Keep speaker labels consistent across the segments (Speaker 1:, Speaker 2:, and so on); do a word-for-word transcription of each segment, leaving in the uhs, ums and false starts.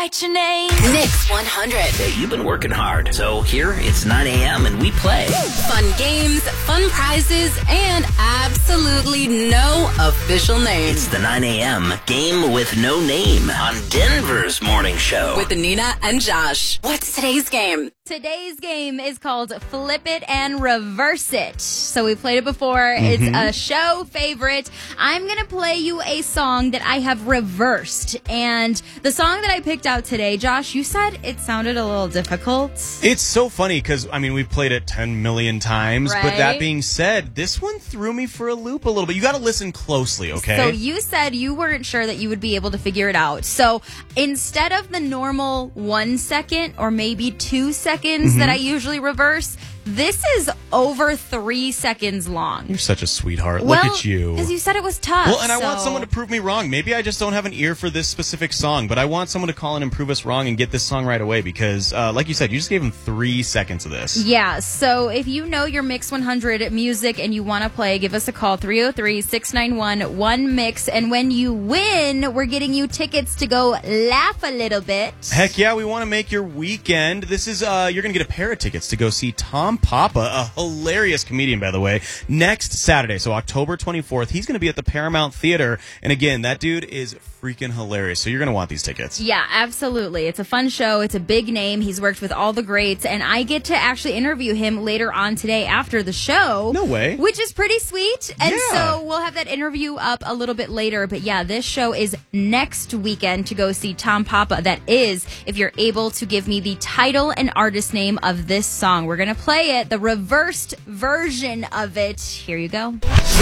Speaker 1: write your name.
Speaker 2: Mix one hundred.
Speaker 3: Hey, you've been working hard. So here, it's nine a.m. and we play.
Speaker 2: Fun games, fun prizes, and absolutely no official name.
Speaker 3: It's the nine a.m. game with no name on Denver's morning show.
Speaker 2: With Nina and Josh. What's today's game?
Speaker 1: Today's game is called Flip It and Reverse It. So we played it before.
Speaker 4: Mm-hmm.
Speaker 1: It's a show favorite. I'm going to play you a song that I have reversed. And the song that I picked out today, Josh, you said it sounded a little difficult.
Speaker 4: It's so funny because, I mean, we've played it ten million times.
Speaker 1: Right?
Speaker 4: But that being said, this one threw me for a loop a little bit. You got to listen closely, okay?
Speaker 1: So you said you weren't sure that you would be able to figure it out. So instead of the normal one second or maybe two seconds
Speaker 4: Mm-hmm.
Speaker 1: that I usually reverse, this is over three seconds long.
Speaker 4: You're such a sweetheart.
Speaker 1: Well,
Speaker 4: Look at you.
Speaker 1: Because you said it was tough.
Speaker 4: Well, and I
Speaker 1: so.
Speaker 4: want someone to prove me wrong. Maybe I just don't have an ear for this specific song, but I want someone to call in and prove us wrong and get this song right away because, uh, like you said, you just gave him three seconds of this.
Speaker 1: Yeah, so if you know your Mix one hundred music and you want to play, give us a call, three oh three, six nine one, one mix. And when you win, we're getting you tickets to go laugh a little bit.
Speaker 4: Heck yeah, we want to make your weekend. This is, uh, you're going to get a pair of tickets to go see Tom Papa, a hilarious comedian, by the way, next Saturday. So October twenty-fourth, he's going to be at the Paramount Theater. And again, that dude is freaking hilarious. So you're going to want these tickets.
Speaker 1: Yeah, absolutely. It's a fun show. It's a big name. He's worked with all the greats. And I get to actually interview him later on today after the show.
Speaker 4: No way.
Speaker 1: Which is pretty sweet. And
Speaker 4: Yeah.
Speaker 1: so we'll have that interview up a little bit later. But yeah, this show is next weekend to go see Tom Papa. That is, if you're able to give me the title and artist name of this song. We're going to play it, the reversed version of it. Here you go.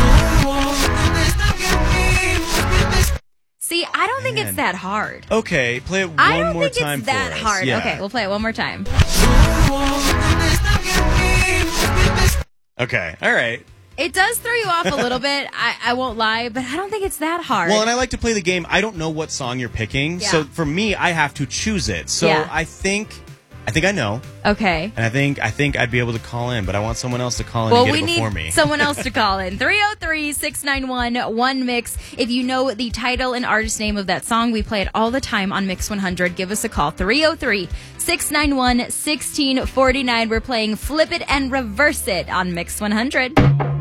Speaker 1: See, I don't think
Speaker 4: Man.
Speaker 1: it's that hard.
Speaker 4: Okay, play it one
Speaker 1: I don't
Speaker 4: more
Speaker 1: think
Speaker 4: time
Speaker 1: it's that
Speaker 4: for us.
Speaker 1: hard.
Speaker 4: Yeah.
Speaker 1: Okay, we'll play it one more time.
Speaker 4: Okay, all right.
Speaker 1: It does throw you off a little bit, I, I won't lie, but I don't think it's that hard.
Speaker 4: Well, and I like to play the game. I don't know what song you're picking,
Speaker 1: Yeah.
Speaker 4: so for me, I have to choose it. So
Speaker 1: Yeah.
Speaker 4: I think, I think I know,
Speaker 1: Okay.
Speaker 4: and I think I think I'd be able to call in, but I want someone else to call in
Speaker 1: Well,
Speaker 4: and
Speaker 1: we
Speaker 4: get it
Speaker 1: need
Speaker 4: before me.
Speaker 1: someone else to call in. three oh three, six nine one, one mix. If you know the title and artist name of that song, we play it all the time on Mix one hundred. Give us a call. three oh three, six nine one, one six four nine. We're playing Flip It and Reverse It on Mix one hundred.